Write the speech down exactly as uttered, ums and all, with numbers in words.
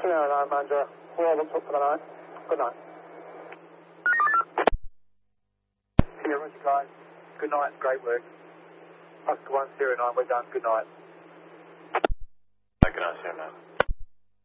Sierra nine Manager, we're all up for the night. Good night. Yeah, Roger guys. Good night, great work. Oscar one zero nine, we're done, good night. Good night, Sierra nine.